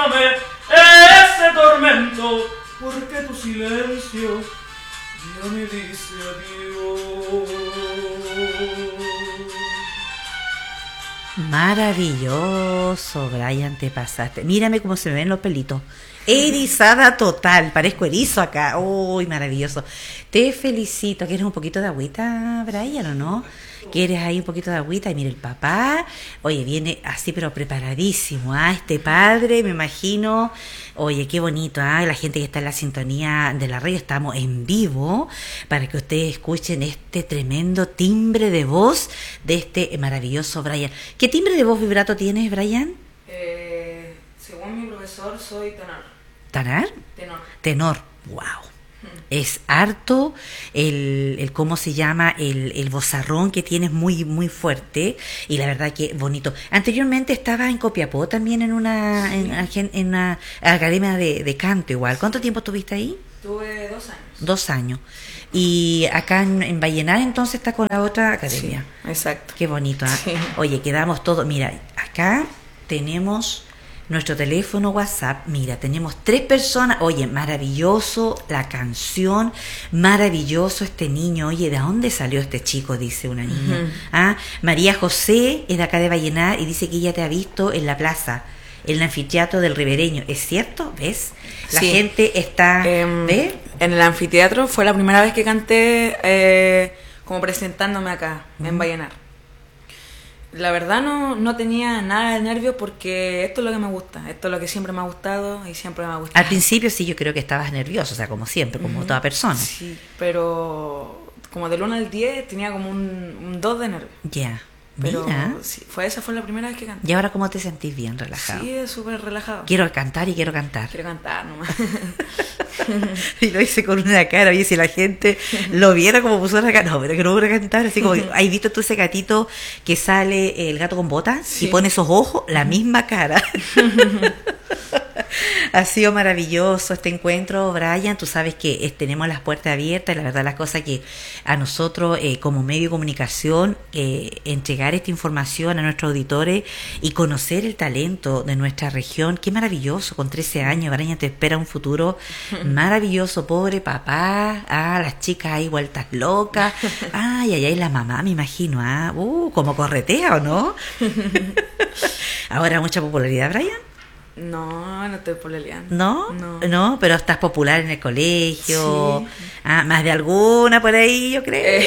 quítame ese tormento, porque tu silencio ya me dice adiós. Maravilloso, Brian, te pasaste. Mírame cómo se me ven los pelitos. Erizada total, parezco erizo acá. Uy, maravilloso. Te felicito. ¿Quieres un poquito de agüita, Brian, o no? ¿Quieres ahí un poquito de agüita? Y mira, el papá, oye, viene así pero preparadísimo, este padre, me imagino. Oye, qué bonito, la gente que está en la sintonía de la radio, estamos en vivo para que ustedes escuchen este tremendo timbre de voz de este maravilloso Brian. ¿Qué timbre de voz vibrato tienes, Brian? Según mi profesor, soy tenor. ¿Tanar? Tenor, wow. Es harto el ¿cómo se llama? El vozarrón que tienes muy muy fuerte, y la verdad que bonito. Anteriormente estaba en Copiapó también en una, sí, en una academia de canto igual. ¿Cuánto tiempo estuviste ahí? Tuve 2 años. 2 años. Y acá en Vallenar entonces está con la otra academia. Sí, exacto. Qué bonito, ¿eh? Sí. Oye, quedamos todos. Mira, acá tenemos nuestro teléfono WhatsApp. Mira, tenemos 3 personas. Oye, maravilloso la canción, maravilloso este niño. Oye, ¿de dónde salió este chico? Dice una niña. María José es de acá de Vallenar y dice que ella te ha visto en la plaza, en el anfiteatro del Ribereño. ¿Es cierto? ¿Ves? La gente está... ¿ves? En el anfiteatro fue la primera vez que canté como presentándome acá, en Vallenar. La verdad no tenía nada de nervios porque esto es lo que me gusta, esto es lo que siempre me ha gustado y siempre me ha gustado. Al principio sí, yo creo que estabas nervioso, o sea, como siempre, como toda persona. Sí, pero como del 1 al 10 tenía como un 2 de nervios. Ya. Pero mira, sí, esa fue la primera vez que canté. ¿Y ahora cómo te sentís? Bien relajado. Sí, es súper relajado. Quiero cantar y quiero cantar. Quiero cantar nomás. Y lo hice con una cara, oye, si la gente lo viera como puso la cara, no, pero que no voy a cantar, así como, ¿has visto tú ese gatito que sale, el gato con botas? Sí. Y pone esos ojos, la misma cara. Ha sido maravilloso este encuentro, Brian. Tú sabes que tenemos las puertas abiertas, y la verdad las cosas que a nosotros como medio de comunicación entregar esta información a nuestros auditores y conocer el talento de nuestra región, qué maravilloso. Con 13 años, Brian, te espera un futuro maravilloso. Pobre papá, las chicas ahí vueltas locas, ay, la mamá, me imagino, como corretea, ¿o no? Ahora mucha popularidad, Brian. No estoy pololeando. ¿No? Pero estás popular en el colegio. Sí. Más de alguna por ahí, yo creo.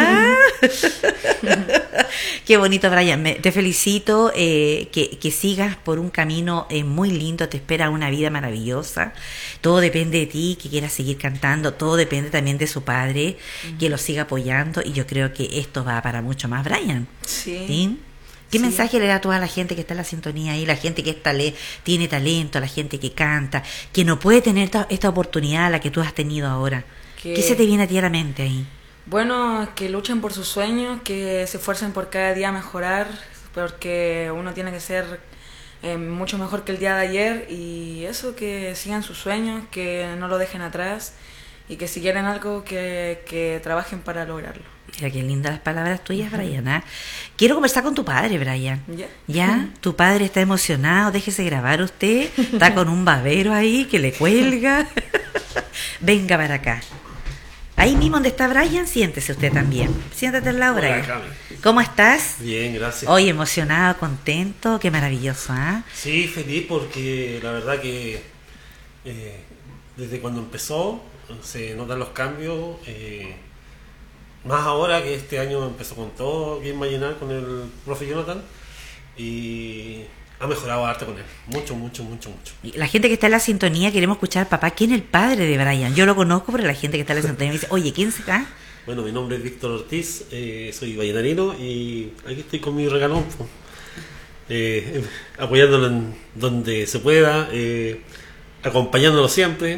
Qué bonito, Brian. Te felicito, que sigas por un camino muy lindo. Te espera una vida maravillosa. Todo depende de ti, que quieras seguir cantando. Todo depende también de su padre, que lo siga apoyando. Y yo creo que esto va para mucho más, Brian. ¿Sí? ¿Qué mensaje le da a toda la gente que está en la sintonía ahí, la gente que tiene talento, la gente que canta, que no puede tener esta oportunidad, la que tú has tenido ahora? ¿Qué se te viene a ti a la mente ahí? Bueno, que luchen por sus sueños, que se esfuercen por cada día mejorar, porque uno tiene que ser mucho mejor que el día de ayer, y eso, que sigan sus sueños, que no lo dejen atrás, y que si quieren algo, que trabajen para lograrlo. Mira qué lindas las palabras tuyas, Brian. Quiero conversar con tu padre, Brian. ¿Ya? Tu padre está emocionado, déjese grabar usted. Está con un babero ahí que le cuelga. Venga para acá. Ahí mismo donde está Brian, siéntese usted también. Siéntate al lado, Brian. ¿Cómo estás? Bien, gracias. Hoy emocionado, contento, qué maravilloso, Sí, feliz porque la verdad que desde cuando empezó se notan los cambios. Más ahora que este año empezó con todo aquí en Vallenar, con el profe Jonathan, y ha mejorado harto con él, mucho. La gente que está en la sintonía, queremos escuchar, papá, ¿quién es el padre de Brian? Yo lo conozco, pero la gente que está en la sintonía me dice, oye, ¿quién será? Bueno, mi nombre es Víctor Ortiz, soy vallenarino y aquí estoy con mi regalón, apoyándolo en donde se pueda, acompañándolo siempre.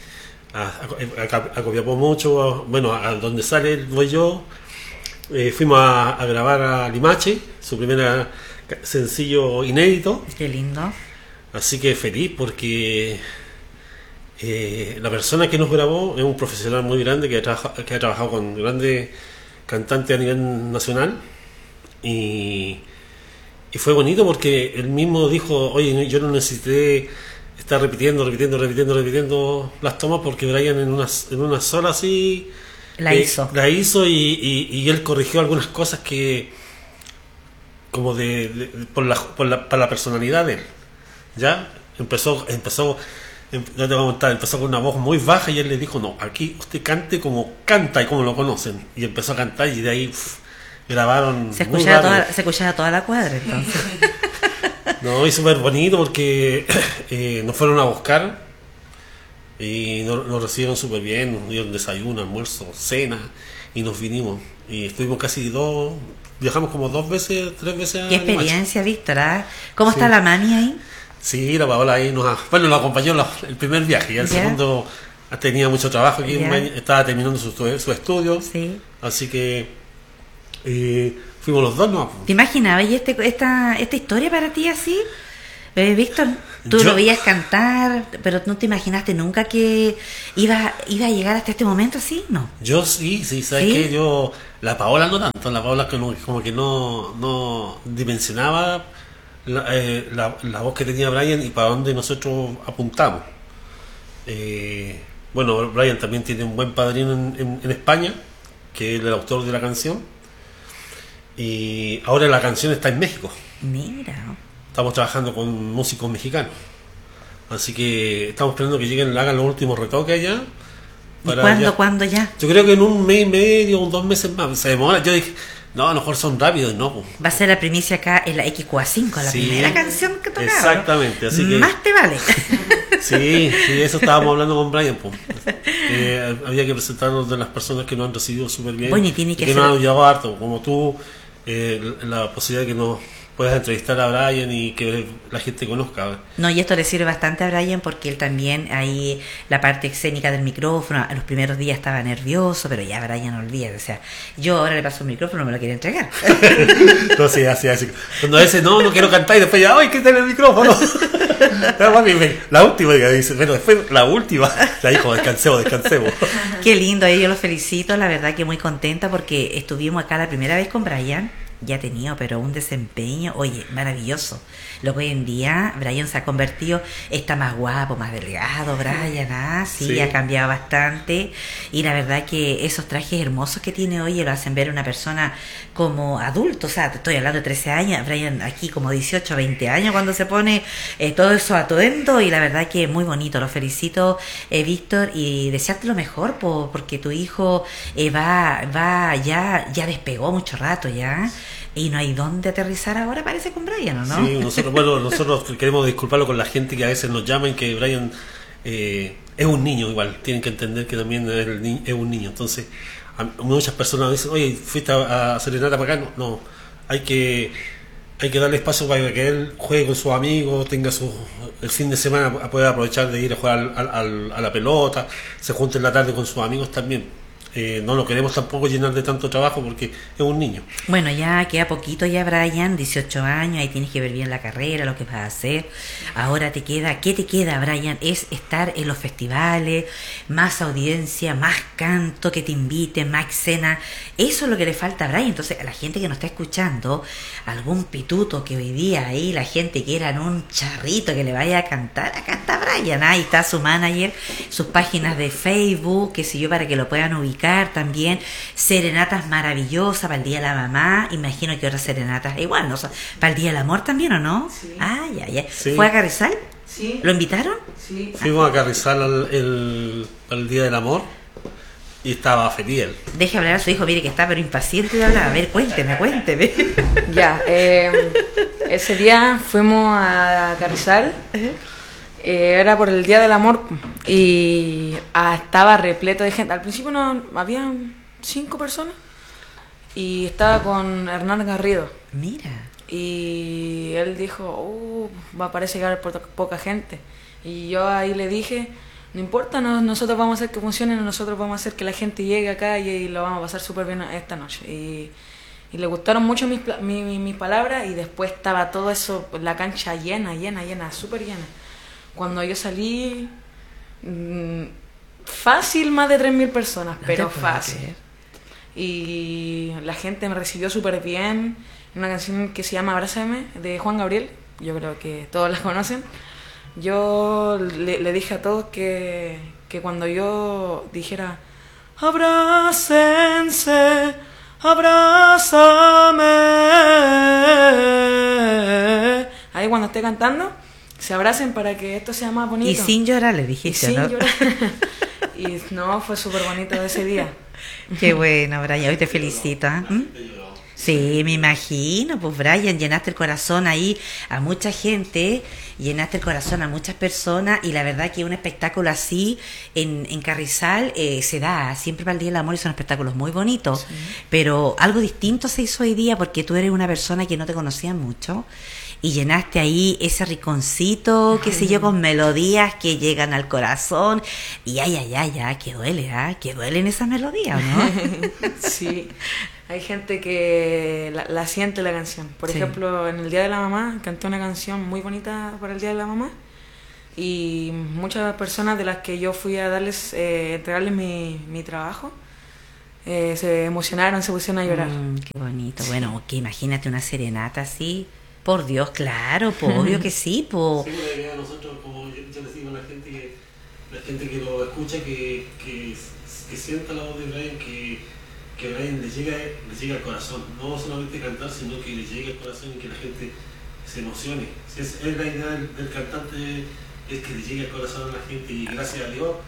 A Copiapó mucho, bueno, a donde sale voy yo. Fuimos a grabar a Limache, su primer sencillo inédito. Qué lindo. Así que feliz porque la persona que nos grabó es un profesional muy grande que ha trabajado con grandes cantantes a nivel nacional y y fue bonito porque él mismo dijo, oye, yo no necesité estar repitiendo las tomas porque Brian en una sola así La hizo. la hizo y él corrigió algunas cosas que como para la personalidad de él, ¿ya? No te voy a contar, empezó con una voz muy baja y él le dijo, no, aquí usted cante como canta y como lo conocen, y empezó a cantar y de ahí grabaron Se muy escuchaba, rápido. se escuchaba toda la cuadra, entonces. No, y súper bonito porque nos fueron a buscar y nos recibieron súper bien, nos dieron desayuno, almuerzo, cena y nos vinimos. Y estuvimos viajamos como 3 veces a Qué Limache. experiencia, Víctor, ¿ah? ¿Cómo Sí. está la mami ahí? Sí, la Paola ahí nos acompañó el primer viaje y el Ya. segundo tenía mucho trabajo aquí, Ya. estaba terminando su estudio, Sí. así que fuimos los dos, ¿no? ¿Te imaginabas esta historia para ti así? Víctor, tú Yo- lo veías cantar, pero no te imaginaste nunca que iba a llegar hasta este momento así, ¿no? Yo sí, ¿sabes ¿Sí? qué? La Paola no tanto, la Paola como que no dimensionaba la voz que tenía Brian y para dónde nosotros apuntamos. Bueno, Brian también tiene un buen padrino en España, que es el autor de la canción, y ahora la canción está en México. Mira, Estamos trabajando con músicos mexicanos, así que estamos esperando que hagan los últimos retoques allá. ¿y cuándo ya. ya? Yo creo que en 1 mes y medio o 2 meses más se demora. Yo dije, no, a lo mejor son rápidos, no. Pues. Va a ser la primicia acá en la XQA5, la Sí, primera canción que tocaba. exactamente, ¿no? así que- Más te vale. Sí, eso estábamos hablando con Brian. Pues. Había que presentarnos de las personas que nos han recibido súper bien. Bueno, y tiene que nos ser- han ayudado harto, como tú, la posibilidad de que nos puedas entrevistar a Brian y que la gente conozca. No, y esto le sirve bastante a Brian porque él también ahí la parte escénica del micrófono, a los primeros días estaba nervioso, pero ya Brian olvida, o sea, yo ahora le paso el micrófono, me lo quiere entregar. No, sí, así. Cuando a veces no quiero cantar y después ya, ¡ay, quítale el micrófono! No, mami, la última, dice, pero después la última. Ya dijo, descansemos. Qué lindo, yo los felicito, la verdad que muy contenta porque estuvimos acá la primera vez con Brian, ya ha tenido pero un desempeño, oye, maravilloso. Lo que hoy en día Brian se ha convertido, está más guapo, más delgado, Brian, sí, ha cambiado bastante y la verdad que esos trajes hermosos que tiene hoy lo hacen ver una persona como adulto, o sea, te estoy hablando de 13 años, Brian aquí como 18, 20 años cuando se pone todo eso atuendo y la verdad que muy bonito, lo felicito Víctor y desearte lo mejor porque tu hijo ya despegó mucho rato ya. Y no hay dónde aterrizar ahora, parece, con Brian, ¿o no? Sí, nosotros queremos disculparlo con la gente que a veces nos llama y que Brian es un niño igual. Tienen que entender que también es un niño. Entonces, muchas personas dicen, oye, ¿fuiste a Serenata para acá? No, hay que darle espacio para que él juegue con sus amigos, tenga el fin de semana pueda aprovechar de ir a jugar a la pelota, se junte en la tarde con sus amigos también. No lo queremos tampoco llenar de tanto trabajo porque es un niño. Bueno, ya queda poquito ya, Brian, 18 años, ahí tienes que ver bien la carrera, lo que vas a hacer. Ahora ¿qué te queda, Brian? Es estar en los festivales, más audiencia, más canto, que te inviten, más escena. Eso es lo que le falta a Brian. Entonces, a la gente que nos está escuchando, algún pituto que hoy día ahí, la gente quiera en un charrito que le vaya a cantar, acá está Brian, ahí está su manager, sus páginas de Facebook, qué sé yo, para que lo puedan ubicar también, serenatas maravillosas para el Día de la Mamá, imagino que otras serenatas igual, ¿no? O sea, para el Día del Amor también, ¿o no? Sí. Ah, ya. Sí. ¿Fue a Carrizal? Sí. ¿Lo invitaron? Sí. Fuimos a Carrizal al Día del Amor y estaba feliz él. Deje hablar a su hijo, mire que está pero impaciente de hablar. A ver, cuénteme. Ya, ese día fuimos a Carrizal, era por el Día del Amor y estaba repleto de gente. Al principio no había 5 personas y estaba con Hernán Garrido Mira. y él dijo, parece que va a haber poca gente y yo ahí le dije, no importa, nosotros vamos a hacer que funcione, nosotros vamos a hacer que la gente llegue acá y lo vamos a pasar súper bien esta noche. Y le gustaron mucho mis palabras y después estaba todo eso, la cancha llena, súper llena. Cuando yo salí, fácil más de 3.000 personas, No pero te puedo fácil. creer. Y la gente me recibió súper bien. una canción que se llama Abrázame, de Juan Gabriel, yo creo que todos la conocen. Yo le dije a todos que cuando yo dijera abrácense, abrázame, ahí cuando esté cantando, se abracen para que esto sea más bonito. Y sin llorar le dijiste, sin ¿no? llorar. Y no, fue súper bonito ese día. Qué bueno, Brian, hoy te felicito. ¿Mm? Sí, me imagino, pues Brian, llenaste el corazón ahí a mucha gente, llenaste el corazón a muchas personas y la verdad que un espectáculo así en Carrizal se da siempre para el Día del Amor y son espectáculos muy bonitos, sí. Pero algo distinto se hizo hoy día porque tú eres una persona que no te conocía mucho y llenaste ahí ese rinconcito, qué sé yo, con melodías que llegan al corazón y ay, que duele, que duelen esas melodías, ¿no? Sí. Hay gente que la siente la canción. Por ejemplo, en el Día de la Mamá canté una canción muy bonita para el Día de la Mamá y muchas personas de las que yo fui a entregarles mi trabajo se emocionaron, se pusieron a llorar. Qué bonito. Sí. Bueno, que imagínate una serenata así. Por Dios, claro, obvio que sí. Sí, la idea de nosotros, como yo les digo a la gente que lo escucha, que sienta la voz de Brian, que Brian le llega al corazón, no solamente cantar, sino que le llegue al corazón y que la gente se emocione. Es la idea del cantante, es que le llegue al corazón a la gente y gracias a Dios,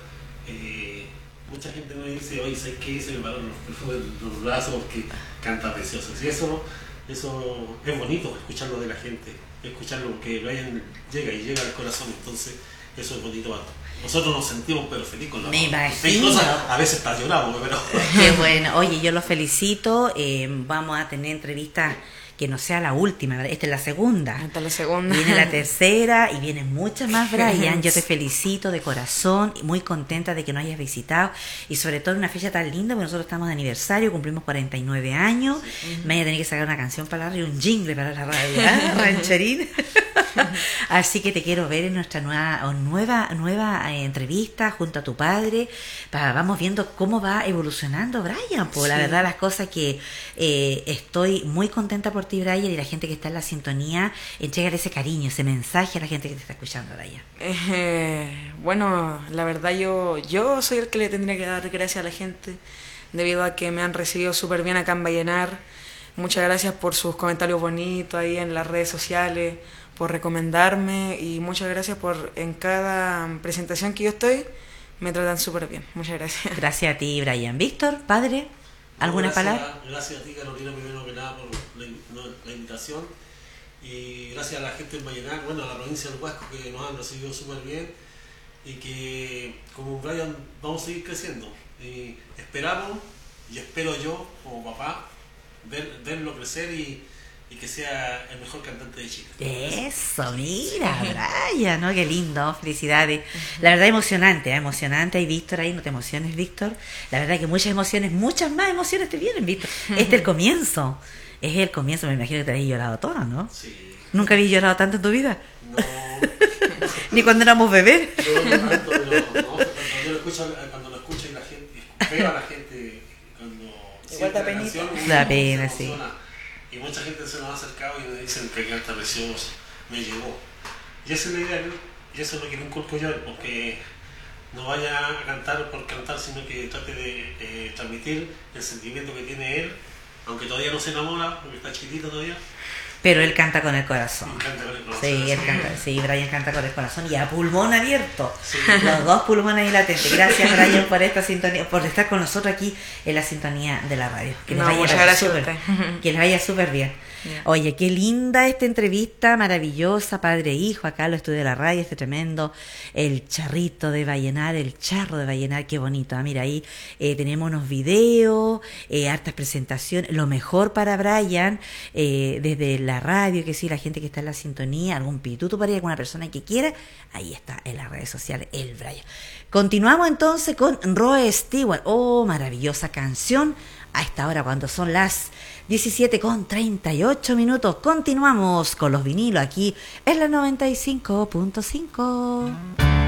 mucha gente me dice, oye, ¿sabes qué? Se me pararon los brazos porque canta precioso. Y eso es bonito, escucharlo de la gente, escucharlo que Brian llega al corazón, entonces eso es bonito para todos. Nosotros nos sentimos pero felices con la Me voz. imagino. A veces está llorando, pero... Qué bueno. Oye, yo los felicito. Vamos a tener entrevistas que no sea la última, ¿verdad? Esta es la segunda. Esta es la segunda. Viene la tercera y vienen muchas más, Brian. Yo te felicito de corazón, muy contenta de que nos hayas visitado y sobre todo en una fecha tan linda, porque nosotros estamos de aniversario, cumplimos 49 años. Me voy a tener que sacar una canción para la radio, un jingle para la radio, rancherín. Así que te quiero ver en nuestra nueva entrevista junto a tu padre. Vamos viendo cómo va evolucionando Brian. Pues la verdad, las cosas que estoy muy contenta por ti, Brian, y la gente que está en la sintonía, entregar ese cariño, ese mensaje a la gente que te está escuchando, Brian. Bueno, la verdad yo soy el que le tendría que dar gracias a la gente debido a que me han recibido súper bien acá en Vallenar. Muchas gracias por sus comentarios bonitos ahí en las redes sociales, por recomendarme y muchas gracias por en cada presentación que yo estoy me tratan súper bien. Muchas gracias. Gracias a ti, Brian. Víctor, padre, ¿alguna palabra? Gracias a ti, Carolina, primero que nada por la invitación y gracias a la gente en Vallenar, bueno, a la provincia del Huasco que nos han recibido súper bien y que como Brian vamos a seguir creciendo y esperamos y espero yo como papá verlo crecer y que sea el mejor cantante de Chile. Eso, mira, Brian, ¿no? Qué lindo, felicidades. La verdad emocionante, y Víctor ahí, no te emociones, Víctor. La verdad que muchas más emociones te vienen, Víctor. Este es el comienzo, me imagino que te habías llorado todo, ¿no? Sí. ¿Nunca habías llorado tanto en tu vida? No. Ni cuando éramos bebés. Cuando lo escucho y la gente, veo a la gente cuando igual siente la canción, da pena, sí. Y mucha gente se nos ha acercado y me dicen que canta precioso, me llegó. Y esa es la idea, y eso es lo que le inculco yo, porque no vaya a cantar por cantar, sino que trate de transmitir el sentimiento que tiene él, aunque todavía no se enamora, porque está chiquitito todavía. Pero él canta con el corazón. Canta con el corazón. Sí, él canta, sí, Brian canta con el corazón y a pulmón abierto. Sí. Los dos pulmones ahí latentes. Gracias, Brian, por esta sintonía, por estar con nosotros aquí en la sintonía de la radio. Que les vaya súper bien. Yeah. Oye, qué linda esta entrevista, maravillosa, padre e hijo, acá lo estudio de la radio, este tremendo, el charrito de Vallenar, el charro de Vallenar, qué bonito, mira ahí tenemos unos videos, hartas presentaciones, lo mejor para Brian, desde la radio, que sí, la gente que está en la sintonía, algún pituto para ir, alguna persona que quiera, ahí está en las redes sociales, el Brian. Continuamos entonces con Roe Stewart, maravillosa canción, a esta hora cuando son las 17:38. Continuamos con los vinilos aquí en la 95.5.